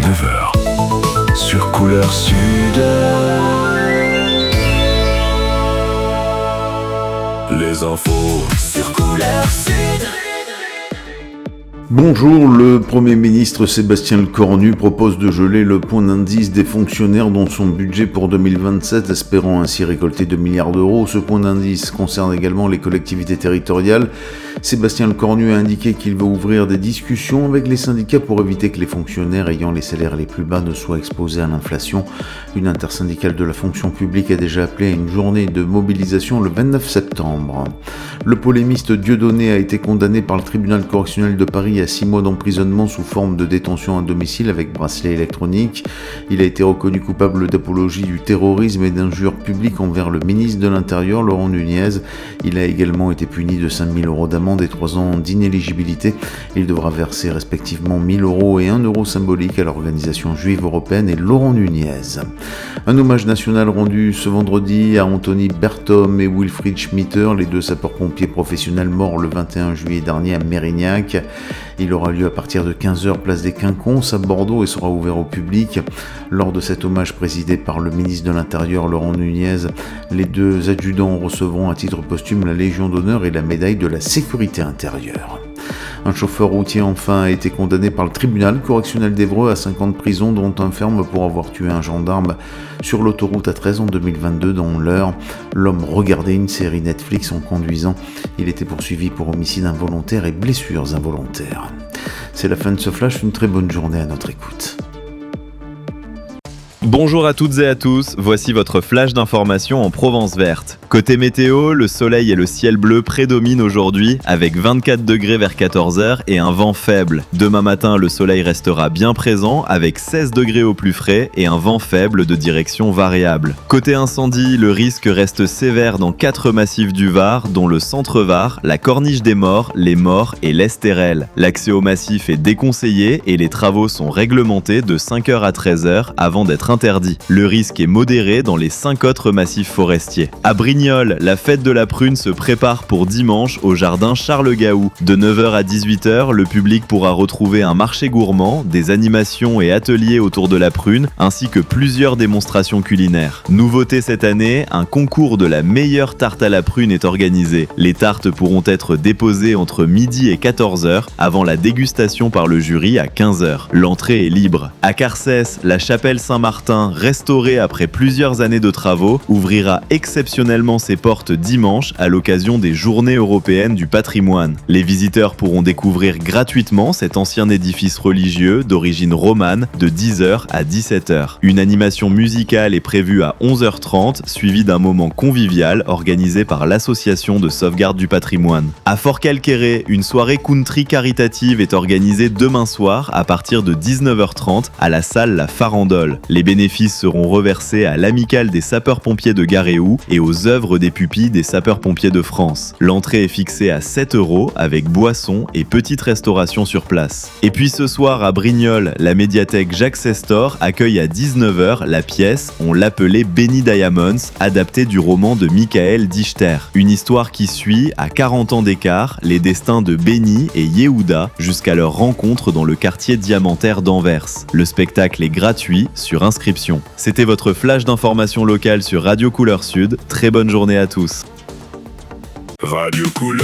9h sur Couleur Sud. Les infos sur Couleur Sud. Bonjour, le Premier ministre Sébastien Lecornu propose de geler le point d'indice des fonctionnaires dont son budget pour 2027, espérant ainsi récolter 2 milliards d'euros. Ce point d'indice concerne également les collectivités territoriales. Sébastien Lecornu a indiqué qu'il va ouvrir des discussions avec les syndicats pour éviter que les fonctionnaires ayant les salaires les plus bas ne soient exposés à l'inflation. Une intersyndicale de la fonction publique a déjà appelé à une journée de mobilisation le 29 septembre. Le polémiste Dieudonné a été condamné par le tribunal correctionnel de Paris à 6 mois d'emprisonnement sous forme de détention à domicile avec bracelet électronique. Il a été reconnu coupable d'apologie du terrorisme et d'injures publiques envers le ministre de l'Intérieur, Laurent Nunez. Il a également été puni de 5 000 euros d'amende et 3 ans d'inéligibilité. Il devra verser respectivement 1 000 euros et 1 euro symbolique à l'organisation juive européenne et Laurent Nunez. Un hommage national rendu ce vendredi à Anthony Berthom et Wilfried Schmitter, les deux sapeurs-pompiers professionnels morts le 21 juillet dernier à Mérignac. Il aura lieu à partir de 15h place des Quinconces à Bordeaux et sera ouvert au public. Lors de cet hommage présidé par le ministre de l'Intérieur Laurent Nunez, les deux adjudants recevront à titre posthume la Légion d'honneur et la médaille de la sécurité intérieure. Un chauffeur routier enfin a été condamné par le tribunal correctionnel d'Évreux à 5 ans de prison, dont un ferme pour avoir tué un gendarme sur l'autoroute A13 en 2022 dans l'Eure. L'homme regardait une série Netflix en conduisant. Il était poursuivi pour homicide involontaire et blessures involontaires. C'est la fin de ce flash, une très bonne journée à notre écoute. Bonjour à toutes et à tous, voici votre flash d'information en Provence verte. Côté météo, le soleil et le ciel bleu prédominent aujourd'hui avec 24 degrés vers 14h et un vent faible. Demain matin, le soleil restera bien présent avec 16 degrés au plus frais et un vent faible de direction variable. Côté incendie, le risque reste sévère dans 4 massifs du Var, dont le centre-Var, la Corniche des Morts, les Morts et l'Estérel. L'accès au massif est déconseillé et les travaux sont réglementés de 5h à 13h avant d'être interdit. Le risque est modéré dans les 5 autres massifs forestiers. À Brignoles, la fête de la prune se prépare pour dimanche au jardin Charles-Gaou. De 9h à 18h, le public pourra retrouver un marché gourmand, des animations et ateliers autour de la prune, ainsi que plusieurs démonstrations culinaires. Nouveauté cette année, un concours de la meilleure tarte à la prune est organisé. Les tartes pourront être déposées entre midi et 14h, avant la dégustation par le jury à 15h. L'entrée est libre. À Carcès, la chapelle Saint-Martin, restaurée après plusieurs années de travaux, ouvrira exceptionnellement ses portes dimanche à l'occasion des Journées européennes du patrimoine. Les visiteurs pourront découvrir gratuitement cet ancien édifice religieux d'origine romane de 10h à 17h. Une animation musicale est prévue à 11h30, suivie d'un moment convivial organisé par l'association de sauvegarde du patrimoine. À Fort-Calquéré, une soirée country caritative est organisée demain soir à partir de 19h30 à la salle La Farandole. Les bénéfices seront reversés à l'Amicale des sapeurs-pompiers de Garéou et aux œuvres des pupilles des sapeurs-pompiers de France. L'entrée est fixée à 7 € avec boissons et petite restauration sur place. Et puis ce soir à Brignoles, la médiathèque Jacques Sestor accueille à 19h la pièce On l'appelait Benny Diamonds, adaptée du roman de Michael Dichter. Une histoire qui suit, à 40 ans d'écart, les destins de Benny et Yehuda jusqu'à leur rencontre dans le quartier diamantaire d'Anvers. Le spectacle est gratuit sur inscription. C'était votre flash d'information locale sur Radio Couleur Sud. Très bonne journée à tous. Radio Couleur.